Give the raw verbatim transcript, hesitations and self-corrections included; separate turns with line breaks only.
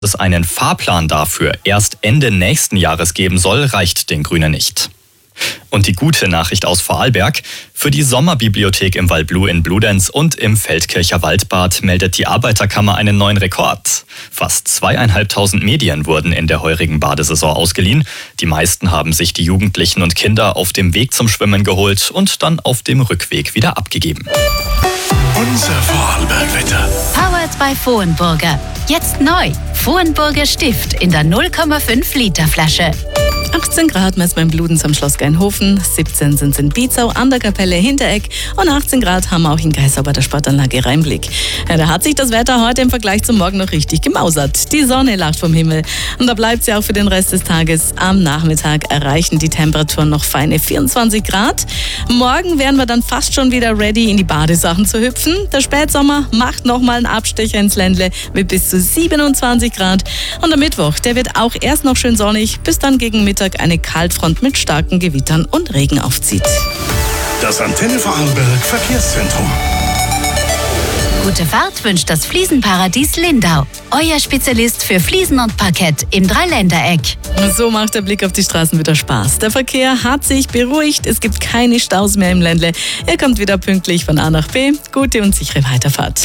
es einen Fahrplan dafür erst Ende nächsten Jahres geben soll, reicht den Grünen nicht. Und die gute Nachricht aus Vorarlberg: Für die Sommerbibliothek im Waldblu in Bludenz und im Feldkircher Waldbad meldet die Arbeiterkammer einen neuen Rekord. Fast zweieinhalbtausend Medien wurden in der heurigen Badesaison ausgeliehen. Die meisten haben sich die Jugendlichen und Kinder auf dem Weg zum Schwimmen geholt und dann auf dem Rückweg wieder abgegeben.
Unser Vorarlberg-Wetter.
Powered by Vohenburger. Jetzt neu. Vohenburger Stift in der null Komma fünf Liter Flasche.
achtzehn Grad messen wir in Bludenz am Schloss Geinhofen, siebzehn sind es in Bietzau an der Kapelle Hintereck und achtzehn Grad haben wir auch in Geisau bei der Sportanlage Rheinblick. Ja, da hat sich das Wetter heute im Vergleich zum Morgen noch richtig gemausert. Die Sonne lacht vom Himmel und da bleibt sie auch für den Rest des Tages. Am Nachmittag erreichen die Temperaturen noch feine vierundzwanzig Grad. Morgen wären wir dann fast schon wieder ready, in die Badesachen zu hüpfen. Der Spätsommer macht nochmal einen Abstecher ins Ländle mit bis zu siebenundzwanzig Grad. Und am Mittwoch, der wird auch erst noch schön sonnig, bis dann gegen Mittag eine Kaltfront mit starken Gewittern und Regen aufzieht.
Das Antenne Vorarlberg Verkehrszentrum.
Gute Fahrt wünscht das Fliesenparadies Lindau. Euer Spezialist für Fliesen und Parkett im Dreiländereck.
So macht der Blick auf die Straßen wieder Spaß. Der Verkehr hat sich beruhigt, es gibt keine Staus mehr im Ländle. Er kommt wieder pünktlich von A nach B. Gute und sichere Weiterfahrt.